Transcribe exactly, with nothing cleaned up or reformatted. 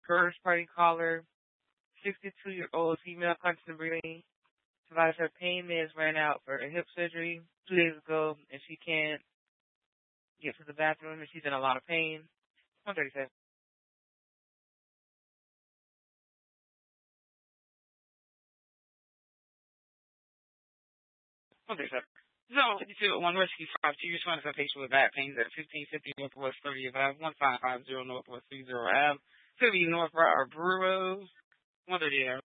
first party caller, sixty-two-year-old female content breeding. Advised her pain meds ran out for a hip surgery two days ago, and she can't get to the bathroom, and she's in a lot of pain. one thirty-seven. one thirty-seven. Zone fifty-two at one Rescue five two. You're trying to patient with back pains at fifteen fifty Northwest thirtieth Avenue, one five five zero Northwest three zero Ave. Could be North Route or Brewer Road. one thirty